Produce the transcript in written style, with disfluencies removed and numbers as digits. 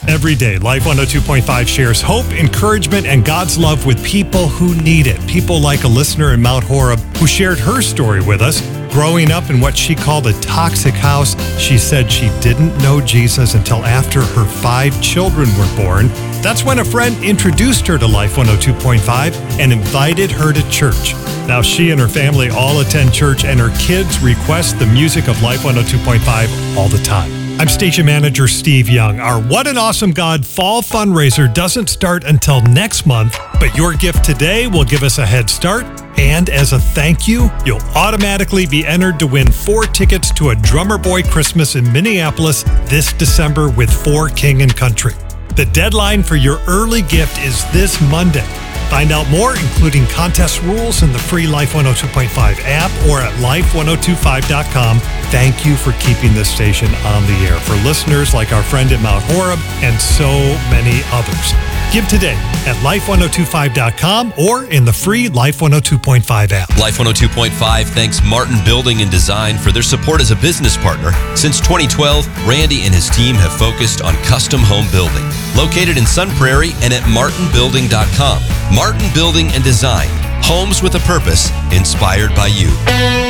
Every day, Life 102.5 shares hope, encouragement, and God's love with people who need it. People like a listener in Mount Horeb who shared her story with us. Growing up in what she called a toxic house, she said she didn't know Jesus until after her 5 children were born. That's when a friend introduced her to Life 102.5 and invited her to church. Now she and her family all attend church, and her kids request the music of Life 102.5 all the time. I'm station manager Steve Young. Our What an Awesome God fall fundraiser doesn't start until next month, but your gift today will give us a head start. And as a thank you, you'll automatically be entered to win 4 tickets to a Drummer Boy Christmas in Minneapolis this December with For King and Country. The deadline for your early gift is this Monday. Find out more, including contest rules in the free Life 102.5 app or at life1025.com. Thank you for keeping this station on the air for listeners like our friend at Mount Horeb and so many others. Give today at life1025.com or in the free Life 102.5 app. Life 102.5 thanks Martin Building and Design for their support as a business partner. Since 2012, Randy and his team have focused on custom home building. Located in Sun Prairie and at martinbuilding.com. Martin Building and Design. Homes with a purpose, inspired by you.